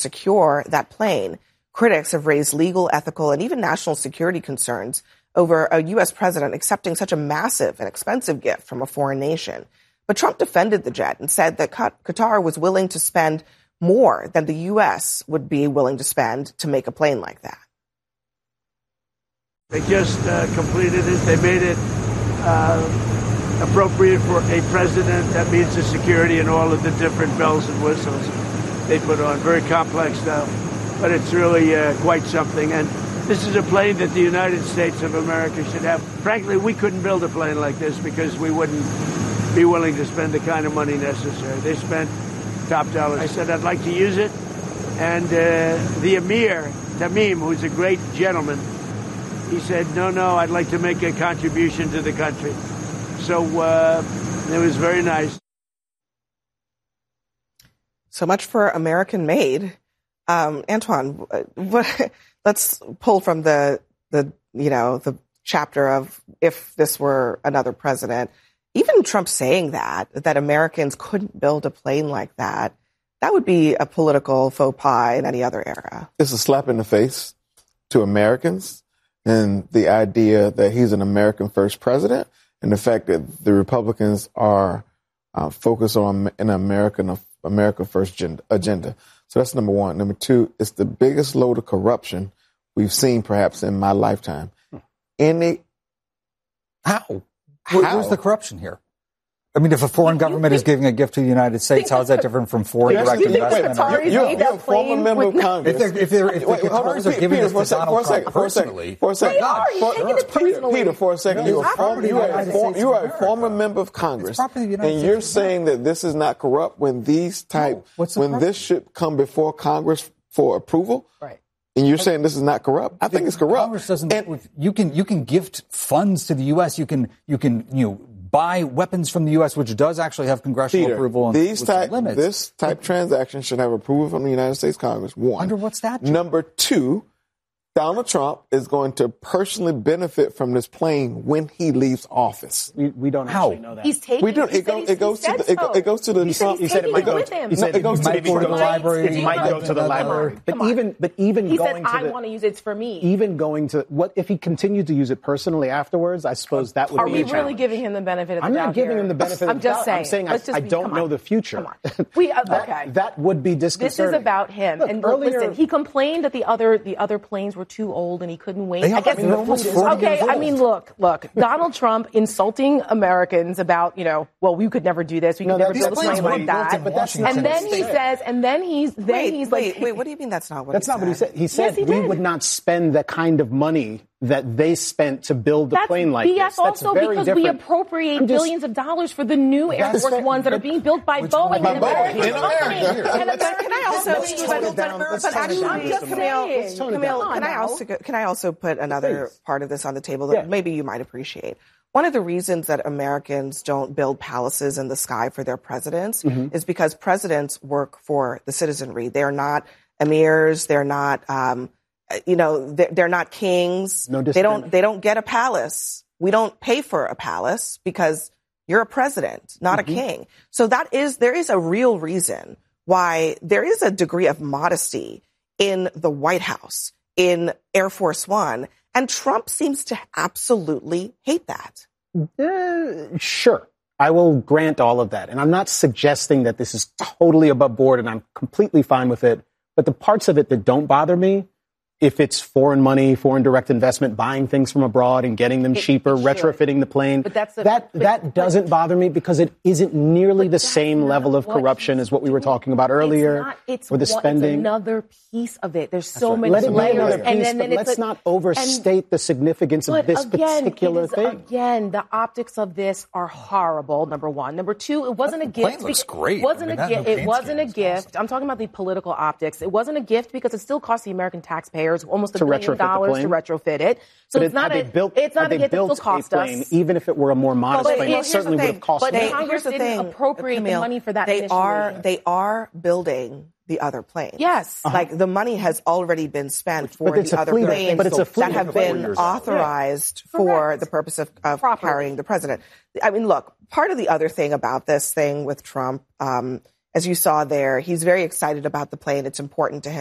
secure that plane. Critics have raised legal, ethical, and even national security concerns over a U.S. president accepting such a massive and expensive gift from a foreign nation. But Trump defended the jet and said that Qatar was willing to spend more than the U.S. would be willing to spend to make a plane like that. They just completed it. They made it appropriate for a president. That means the security and all of the different bells and whistles they put on. Very complex stuff, but it's really quite something. And this is a plane that the United States of America should have. Frankly, we couldn't build a plane like this because we wouldn't be willing to spend the kind of money necessary. They spent top dollars. I said I'd like to use it. And the Emir, Tamim, who's a great gentleman, he said, no, I'd like to make a contribution to the country. So it was very nice. So much for American made. Antoine, let's pull from the chapter of if this were another president. Even Trump saying that Americans couldn't build a plane like that would be a political faux pas in any other era. It's a slap in the face to Americans and the idea that he's an American first president and the fact that the Republicans are focused on an America first agenda. So that's number one. Number two, it's the biggest load of corruption we've seen perhaps in my lifetime. How? Where's the corruption here? I mean, if a foreign government is giving a gift to the United States, how is that different from foreign direct investment? You're a former member of Congress. If the Qataris are giving this to Donald Trump personally, for a second, Peter, for a second, you are a former member of Congress, and you're saying that this is not corrupt when this should come before Congress for approval, right? And you're saying this is not corrupt? I think it's corrupt. Congress doesn't. You can gift funds to the U.S. You can buy weapons from the U.S., which does actually have congressional approval. And this type transaction should have approval from the United States Congress. One. Under what statute? Number two, Donald Trump is going to personally benefit from this plane when he leaves office. We don't actually know that. He's taking. We do. It goes to the Trump. He said it might go with him. It goes to the library. It might go to the library. But even he going said, I want to use it for me. Even going to what if he continued to use it personally afterwards? I suppose that would be a challenge. Are we really giving him the benefit of the doubt? I'm not giving him the benefit of the doubt. I'm saying I don't know the future. Okay. That would be disconcerting. This is about him. And listen, he complained that the other planes were too old and he couldn't wait. Look, Donald Trump insulting Americans about, we could never do this. We could never build a plane like that. And then he says, wait, what do you mean that's not what he said? That's not what he said. He said we would not spend the kind of money that they spent to build a plane like this. That's also very because different. We appropriate billions of dollars for the new Air Force Ones that are being built by Boeing in America. Can I also put another part of this on the table that maybe you might appreciate? One of the reasons that Americans don't build palaces in the sky for their presidents is because presidents work for the citizenry. They're not emirs. They're not, they're not kings. They don't get a palace. We don't pay for a palace because you're a president, not a king. So there is a real reason why there is a degree of modesty in the White House, in Air Force One. And Trump seems to absolutely hate that. Sure. I will grant all of that. And I'm not suggesting that this is totally above board and I'm completely fine with it. But the parts of it that don't bother me, if it's foreign money, foreign direct investment, buying things from abroad and getting them cheaper, retrofitting the plane, that doesn't bother me because it isn't nearly the same level of corruption as what we were talking about earlier. It's spending. Another piece of it. There's so many layers. Let's not overstate the significance of this particular thing. Again, the optics of this are horrible, number one. Number two, it wasn't a gift. The plane looks great. It wasn't a gift. I'm talking about the political optics. It wasn't a gift because it still cost the American taxpayers almost $1 billion to retrofit it. So it's not a gift that still cost us. Even if it were a more modest plane, it certainly would have cost more. But Congress didn't appropriate the money for that initially. They are building the other planes. Yes. Like the money has already been spent for the other planes that have been authorized for the purpose of carrying the president. I mean, look, part of the other thing about this thing with Trump as you saw there, he's very excited about the plane. It's important to him.